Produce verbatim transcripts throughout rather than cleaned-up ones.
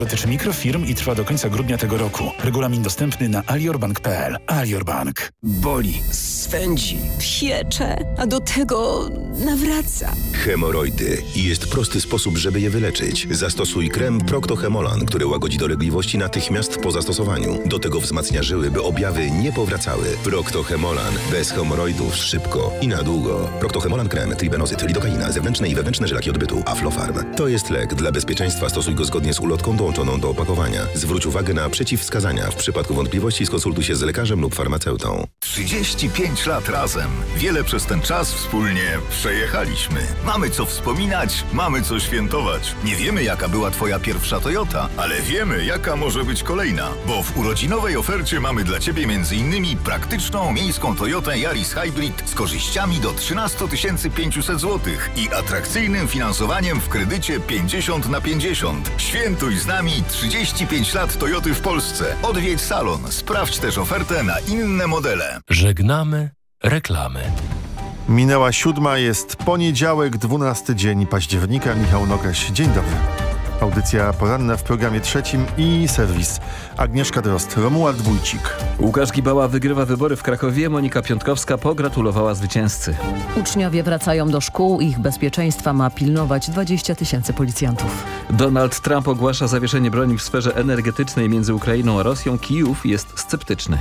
Dotyczy mikrofirm i trwa do końca grudnia tego roku. Regulamin dostępny na aliorbank kropka p l. Aliorbank. Boli, swędzi, piecze, a do tego nawraca. Hemoroidy. I jest prosty sposób, żeby je wyleczyć. Zastosuj krem Procto-Hemolan, który łagodzi dolegliwości natychmiast po zastosowaniu. Do tego wzmacnia żyły, by objawy nie powracały. Procto-Hemolan. Bez hemoroidów szybko i na długo. Procto-Hemolan krem, tribenozyt, lidokaina, zewnętrzne i wewnętrzne żylaki odbytu, Aflofarm. To jest lek. Dla bezpieczeństwa stosuj go zgodnie z ulotką dołączoną do opakowania. Zwróć uwagę na przeciwwskazania. W przypadku wątpliwości skonsultuj się z lekarzem lub farmaceutą. trzydzieści pięć lat razem. Wiele przez ten czas wspólnie przejechaliśmy. Mamy co wspominać, mamy co świętować. Nie wiemy, jaka była twoja pierwsza Toyota, ale wiemy, jaka może być kolejna. Bo w urodzinowej ofercie mamy dla ciebie między innymi praktyczną miejską Toyotę Yaris Hybrid z korzyściami do trzynaście tysięcy pięćset złotych i atrakcyjnym finansowaniem w kredycie pięćdziesiąt na pięćdziesiąt. Świętuj z nami trzydzieści pięć lat Toyoty w Polsce. Odwiedź salon. Sprawdź też ofertę na inne modele. Żegnamy reklamy. Minęła siódma, jest poniedziałek, dwunasty dzień października. Michał Nogaś, dzień dobry. Audycja poranna w programie trzecim i serwis. Agnieszka Drozd, Romuald Wójcik. Łukasz Gibała wygrywa wybory w Krakowie, Monika Piątkowska pogratulowała zwycięzcy. Uczniowie wracają do szkół, ich bezpieczeństwa ma pilnować dwadzieścia tysięcy policjantów. Donald Trump ogłasza zawieszenie broni w sferze energetycznej między Ukrainą a Rosją. Kijów jest sceptyczny.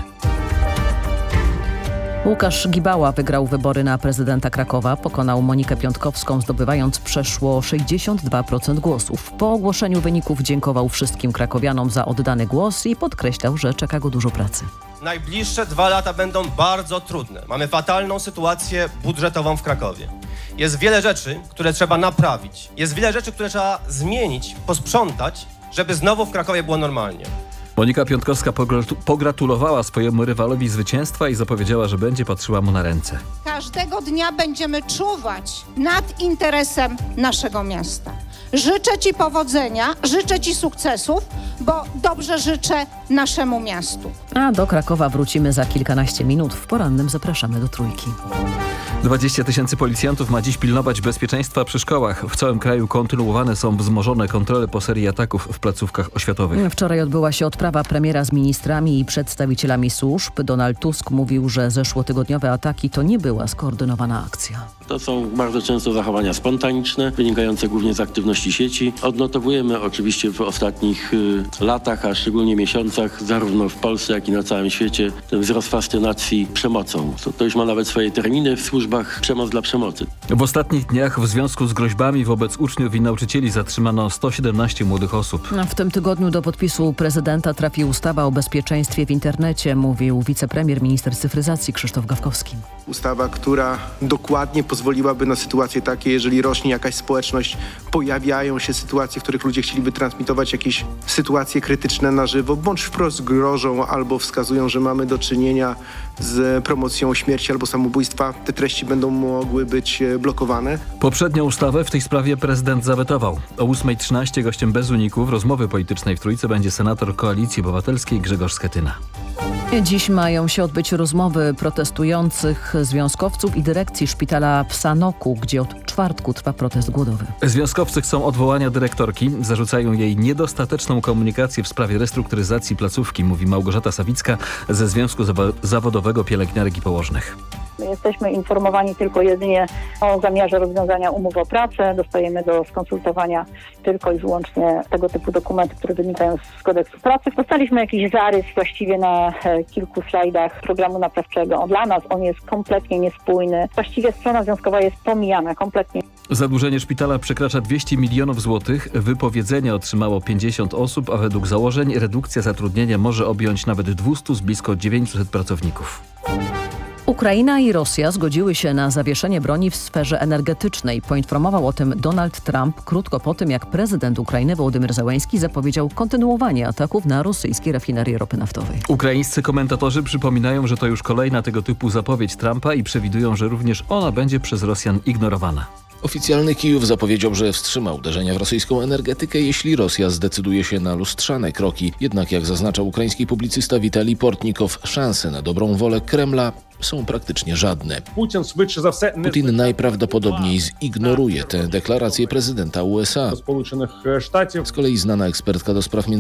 Łukasz Gibała wygrał wybory na prezydenta Krakowa. Pokonał Monikę Piątkowską, zdobywając przeszło sześćdziesiąt dwa procent głosów. Po ogłoszeniu wyników dziękował wszystkim krakowianom za oddany głos i podkreślał, że czeka go dużo pracy. Najbliższe dwa lata będą bardzo trudne. Mamy fatalną sytuację budżetową w Krakowie. Jest wiele rzeczy, które trzeba naprawić. Jest wiele rzeczy, które trzeba zmienić, posprzątać, żeby znowu w Krakowie było normalnie. Monika Piątkowska pogratulowała swojemu rywalowi zwycięstwa i zapowiedziała, że będzie patrzyła mu na ręce. Każdego dnia będziemy czuwać nad interesem naszego miasta. Życzę Ci powodzenia, życzę Ci sukcesów, bo dobrze życzę naszemu miastu. A do Krakowa wrócimy za kilkanaście minut. W porannym zapraszamy do Trójki. dwadzieścia tysięcy policjantów ma dziś pilnować bezpieczeństwa przy szkołach. W całym kraju kontynuowane są wzmożone kontrole po serii ataków w placówkach oświatowych. Wczoraj odbyła się odprawa premiera z ministrami i przedstawicielami służb. Donald Tusk mówił, że zeszłotygodniowe ataki to nie była skoordynowana akcja. To są bardzo często zachowania spontaniczne, wynikające głównie z aktywności sieci. Odnotowujemy oczywiście w ostatnich y, latach, a szczególnie miesiącach, zarówno w Polsce, jak i na całym świecie, ten wzrost fascynacji przemocą. To, to już ma nawet swoje terminy w służbach, przemoc dla przemocy. W ostatnich dniach w związku z groźbami wobec uczniów i nauczycieli zatrzymano sto siedemnaście młodych osób. W tym tygodniu do podpisu prezydenta trafi ustawa o bezpieczeństwie w internecie, mówił wicepremier, minister cyfryzacji Krzysztof Gawkowski. Ustawa, która dokładnie pozwoliłaby na sytuacje takie, jeżeli rośnie jakaś społeczność, pojawiają się sytuacje, w których ludzie chcieliby transmitować jakieś sytuacje krytyczne na żywo, bądź wprost grożą albo wskazują, że mamy do czynienia z promocją śmierci albo samobójstwa. Te treści będą mogły być blokowane. Poprzednią ustawę w tej sprawie prezydent zawetował. O ósma trzynaście gościem bez uników rozmowy politycznej w Trójce będzie senator Koalicji Obywatelskiej Grzegorz Schetyna. Dziś mają się odbyć rozmowy protestujących związkowców i dyrekcji szpitala w Sanoku, gdzie od czwartku trwa protest głodowy. Związkowcy chcą odwołania dyrektorki, zarzucają jej niedostateczną komunikację w sprawie restrukturyzacji placówki, mówi Małgorzata Sawicka ze Związku Zawodowego Pielęgniarek i Położnych. My jesteśmy informowani tylko jedynie o zamiarze rozwiązania umów o pracę. Dostajemy do skonsultowania tylko i wyłącznie tego typu dokumenty, które wynikają z kodeksu pracy. Dostaliśmy jakiś zarys właściwie na kilku slajdach programu naprawczego. Dla nas on jest kompletnie niespójny. Właściwie strona związkowa jest pomijana kompletnie. Zadłużenie szpitala przekracza dwieście milionów złotych. Wypowiedzenia otrzymało pięćdziesiąt osób, a według założeń redukcja zatrudnienia może objąć nawet dwieście z blisko dziewięćset pracowników. Ukraina i Rosja zgodziły się na zawieszenie broni w sferze energetycznej. Poinformował o tym Donald Trump krótko po tym, jak prezydent Ukrainy Wołodymyr Zełenski zapowiedział kontynuowanie ataków na rosyjskie rafinerie ropy naftowej. Ukraińscy komentatorzy przypominają, że to już kolejna tego typu zapowiedź Trumpa i przewidują, że również ona będzie przez Rosjan ignorowana. Oficjalny Kijów zapowiedział, że wstrzyma uderzenia w rosyjską energetykę, jeśli Rosja zdecyduje się na lustrzane kroki. Jednak jak zaznacza ukraiński publicysta Witalij Portnikow, szanse na dobrą wolę Kremla są praktycznie żadne. Putin najprawdopodobniej zignoruje tę deklarację prezydenta U S A. Z kolei znana ekspertka do spraw